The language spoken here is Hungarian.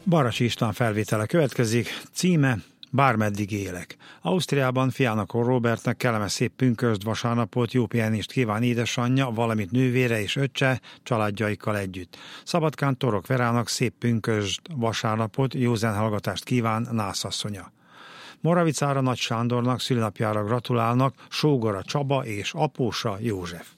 Baracsi István felvétele következik, címe Bármeddig élek. Ausztriában fiának Robertnek kellemes szép pünkösd vasárnapot, jó pihenést kíván édesanyja, valamint nővére és öccse családjaikkal együtt. Szabadkán Torok Verának szép pünkösd vasárnapot, jó zenhallgatást kíván nászasszonya. Moravicára Nagy Sándornak szülinapjára gratulálnak sógora Csaba és apósa József.